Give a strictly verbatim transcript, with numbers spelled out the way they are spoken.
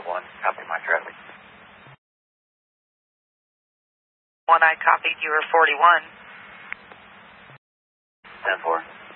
one, copy my traffic. One, I copied, you were forty-one. ten four.